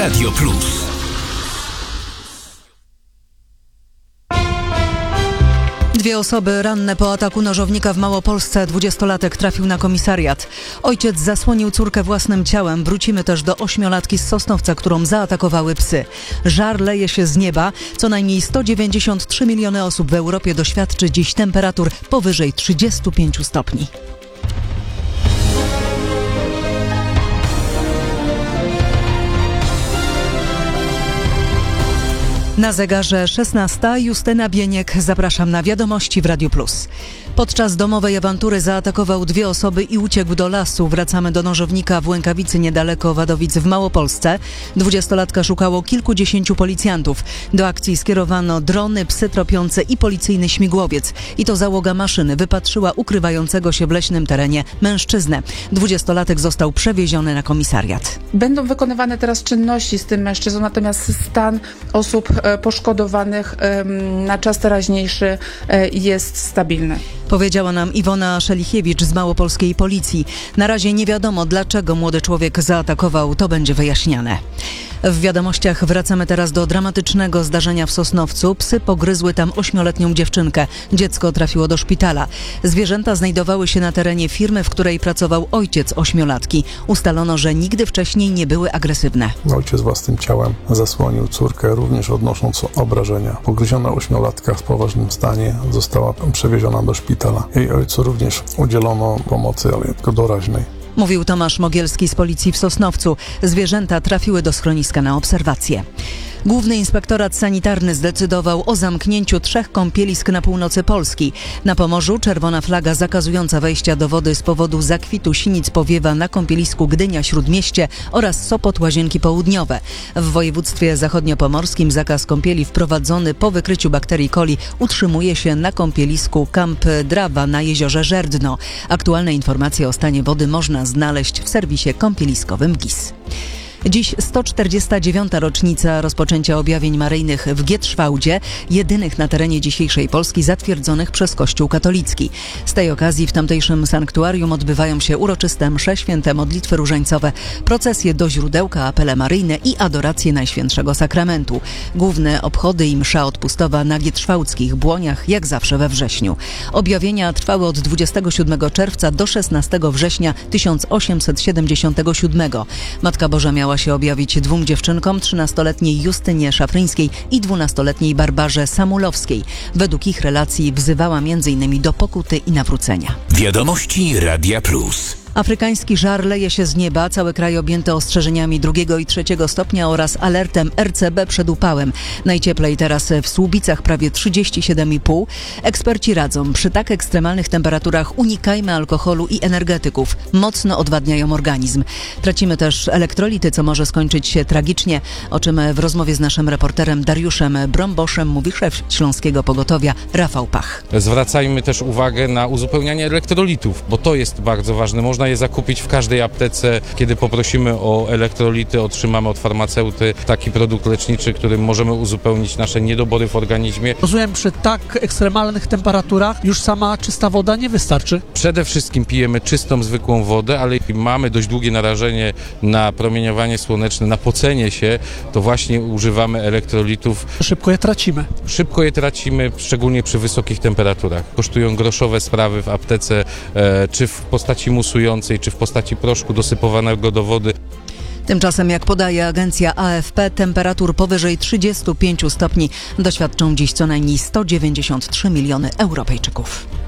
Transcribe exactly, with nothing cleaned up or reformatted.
Radio Plus. Dwie osoby ranne po ataku nożownika w Małopolsce. Dwudziestolatek trafił na komisariat. Ojciec zasłonił córkę własnym ciałem. Wrócimy też do ośmiolatki z Sosnowca, którą zaatakowały psy. Żar leje się z nieba. Co najmniej sto dziewięćdziesiąt trzy miliony osób w Europie doświadczy dziś temperatur powyżej trzydziestu pięciu stopni. Na zegarze szesnasta. Justyna Bieniek. Zapraszam na wiadomości w Radiu Plus. Podczas domowej awantury zaatakował dwie osoby i uciekł do lasu. Wracamy do nożownika w Łękawicy niedaleko Wadowic w Małopolsce. Dwudziestolatka szukało kilkudziesięciu policjantów. Do akcji skierowano drony, psy tropiące i policyjny śmigłowiec. I to załoga maszyny wypatrzyła ukrywającego się w leśnym terenie mężczyznę. Dwudziestolatek został przewieziony na komisariat. Będą wykonywane teraz czynności z tym mężczyzną, natomiast stan osób poszkodowanych na czas teraźniejszy jest stabilny. Powiedziała nam Iwona Szelichiewicz z małopolskiej policji. Na razie nie wiadomo, dlaczego młody człowiek zaatakował. To będzie wyjaśniane. W wiadomościach wracamy teraz do dramatycznego zdarzenia w Sosnowcu. Psy pogryzły tam ośmioletnią dziewczynkę. Dziecko trafiło do szpitala. Zwierzęta znajdowały się na terenie firmy, w której pracował ojciec ośmiolatki. Ustalono, że nigdy wcześniej nie były agresywne. Ojciec własnym ciałem zasłonił córkę, również odnosząc obrażenia. Pogryziona ośmiolatka w poważnym stanie została przewieziona do szpitala. Jej ojcu również udzielono pomocy, ale tylko doraźnej. Mówił Tomasz Mogielski z policji w Sosnowcu. Zwierzęta trafiły do schroniska na obserwację. Główny Inspektorat Sanitarny zdecydował o zamknięciu trzech kąpielisk na północy Polski. Na Pomorzu czerwona flaga zakazująca wejścia do wody z powodu zakwitu sinic powiewa na kąpielisku Gdynia-Śródmieście oraz Sopot-Łazienki Południowe. W województwie zachodniopomorskim zakaz kąpieli wprowadzony po wykryciu bakterii coli utrzymuje się na kąpielisku Camp Drawa na jeziorze Żerdno. Aktualne informacje o stanie wody można znaleźć w serwisie kąpieliskowym G I S. Dziś sto czterdziesta dziewiąta rocznica rozpoczęcia objawień maryjnych w Gietrzwałdzie, jedynych na terenie dzisiejszej Polski zatwierdzonych przez Kościół katolicki. Z tej okazji w tamtejszym sanktuarium odbywają się uroczyste msze święte, modlitwy różańcowe, procesje do źródełka, apele maryjne i adoracje Najświętszego Sakramentu. Główne obchody i msza odpustowa na gietrzwałdzkich Błoniach, jak zawsze we wrześniu. Objawienia trwały od dwudziestego siódmego czerwca do szesnastego września tysiąc osiemset siedemdziesiątego siódmego. Matka Boża miała się objawić dwóm dziewczynkom, trzynastoletniej Justynie Szafryńskiej i dwunastoletniej Barbarze Samulowskiej. Według ich relacji wzywała między innymi do pokuty i nawrócenia. Wiadomości Radia Plus. Afrykański żar leje się z nieba. Cały kraj objęty ostrzeżeniami drugiego i trzeciego stopnia oraz alertem R C B przed upałem. Najcieplej teraz w Słubicach prawie trzydzieści siedem i pół. Eksperci radzą, przy tak ekstremalnych temperaturach unikajmy alkoholu i energetyków. Mocno odwadniają organizm. Tracimy też elektrolity, co może skończyć się tragicznie, o czym w rozmowie z naszym reporterem Dariuszem Brąboszem mówi szef Śląskiego Pogotowia Rafał Pach. Zwracajmy też uwagę na uzupełnianie elektrolitów, bo to jest bardzo ważne. Można je zakupić w każdej aptece. Kiedy poprosimy o elektrolity, otrzymamy od farmaceuty taki produkt leczniczy, którym możemy uzupełnić nasze niedobory w organizmie. Rozumiem, przy tak ekstremalnych temperaturach już sama czysta woda nie wystarczy? Przede wszystkim pijemy czystą, zwykłą wodę, ale jeśli mamy dość długie narażenie na promieniowanie słoneczne, na pocenie się, to właśnie używamy elektrolitów. Szybko je tracimy. Szybko je tracimy, szczególnie przy wysokich temperaturach. Kosztują groszowe sprawy w aptece, e, czy w postaci musującej, czy w postaci proszku dosypowanego do wody. Tymczasem, jak podaje agencja A F P, temperatur powyżej trzydziestu pięciu stopni doświadczą dziś co najmniej sto dziewięćdziesiąt trzy miliony Europejczyków.